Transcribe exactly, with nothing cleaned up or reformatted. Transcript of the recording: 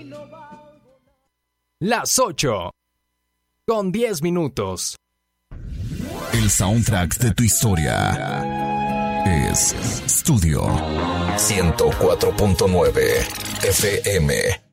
Las ocho con diez minutos. El soundtrack de tu historia es Studio ciento cuatro punto nueve F M.